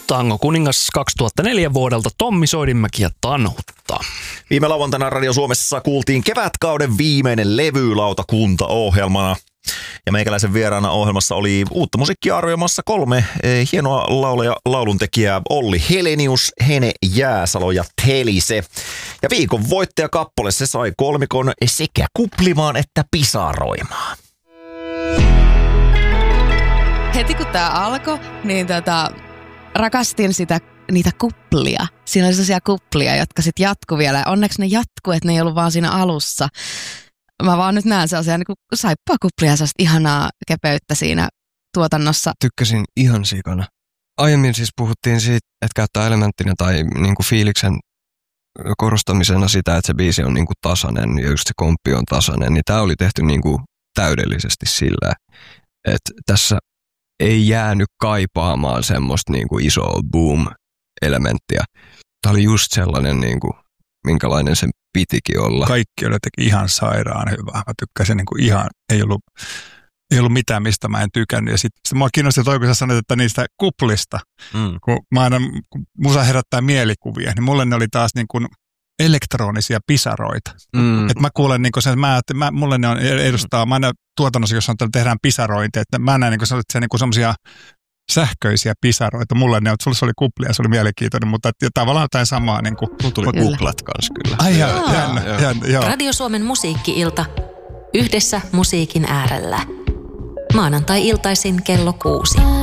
Tango kuningas 2004 vuodelta Tommi Soidinmäki ja Tanhutta. Viime lauantaina Radio Suomessa kuultiin kevätkauden viimeinen levylautakunta-ohjelmana. Ja meikäläisen vieraana ohjelmassa oli uutta musiikkia arvioimassa 3 hienoa lauluntekijää: Olli Helenius, Hene Jääsalo ja Telise. Ja viikon voittajakappale se sai kolmikon sekä kuplimaan että pisaroimaan. Heti kun tää alkoi, niin rakastin niitä kuplia. Siinä oli sellaisia kuplia, jotka sitten jatku vielä. Onneksi ne jatkuu, että ne ei ollut vaan siinä alussa. Mä vaan nyt näen sellaisia niin saippua-kuplia, sellaista ihanaa kepeyttä siinä tuotannossa. Tykkäsin ihan sikana. Aiemmin siis puhuttiin siitä, että käyttää elementtinä tai niin kuin fiiliksen korostamisena sitä, että se biisi on niin kuin tasainen ja just se komppi on tasainen. Niin tää oli tehty niin kuin täydellisesti sillä, että tässä ei jäänyt kaipaamaan semmoista niin kuin isoa boom-elementtiä. Tää oli just sellainen, niin kuin, minkälainen sen pitikin olla. Kaikki oli jotenkin ihan sairaan hyvää. Mä tykkäsin niin kuin ihan, ei ollut mitään, mistä mä en tykännyt. Ja sitten mua kiinnosti toi, kun sä sanoit, että niistä kuplista, kun mä aina, kun musa herättää mielikuvia, niin mulle ne oli taas niin kuin elektronisia pisaroita. Että mä kuulen niin kuin sen, mulle ne on edustaa, mä aina tuotannossa, jos tehdään pisarointia, että mä näen niin kuin semmoisia sähköisiä pisaroita. Mulle ne, sulla se oli kuplia, se oli mielenkiintoinen, mutta tavallaan jotain samaa. Niin kuin, mulla tuli kuplat kanssa kyllä. Ai jännä. Radio Suomen musiikki-ilta. Yhdessä musiikin äärellä. Maanantai-iltaisin kello 6.